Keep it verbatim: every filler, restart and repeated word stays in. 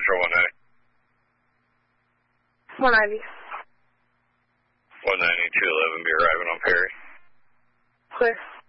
or one ninety? one ninety. one ninety, two eleven, be arriving on Perry. Clear.